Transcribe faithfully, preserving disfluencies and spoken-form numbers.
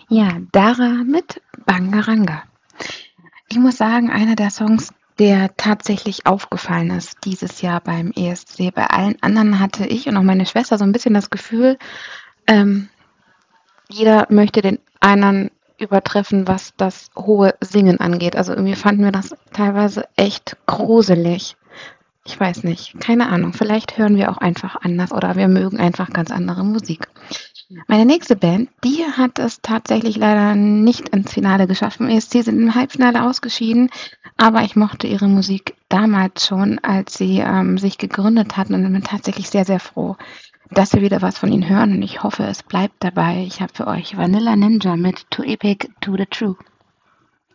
Ja, Dara mit Bangaranga. Ich muss sagen, einer der Songs, der tatsächlich aufgefallen ist dieses Jahr beim E S C. Bei allen anderen hatte ich und auch meine Schwester so ein bisschen das Gefühl, ähm, jeder möchte den anderen übertreffen, was das hohe Singen angeht. Also irgendwie fanden wir das teilweise echt gruselig. Ich weiß nicht, keine Ahnung. Vielleicht hören wir auch einfach anders oder wir mögen einfach ganz andere Musik. Meine nächste Band, die hat es tatsächlich leider nicht ins Finale geschafft. Im E S C sind im Halbfinale ausgeschieden, aber ich mochte ihre Musik damals schon, als sie ähm, sich gegründet hatten und bin tatsächlich sehr, sehr froh, dass wir wieder was von ihnen hören und ich hoffe, es bleibt dabei. Ich habe für euch Vanilla Ninja mit Too Epic to the True.